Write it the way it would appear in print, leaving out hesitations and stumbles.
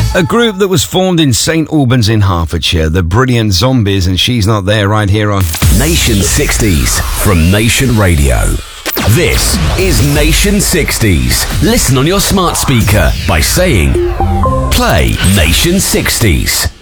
A group that was formed in St Albans in Hertfordshire, the Brilliant Zombies, and She's Not There, right here on Nation 60s from Nation Radio. This is Nation 60s. Listen on your smart speaker by saying, play Nation 60s.